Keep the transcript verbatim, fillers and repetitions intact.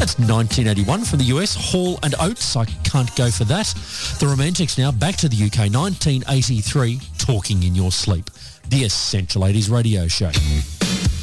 That's nineteen eighty-one from the U S. Hall and Oates, I can't go for that. The Romantics now back to the U K, nineteen eighty-three, Talking in Your Sleep. The Essential eighties Radio Show.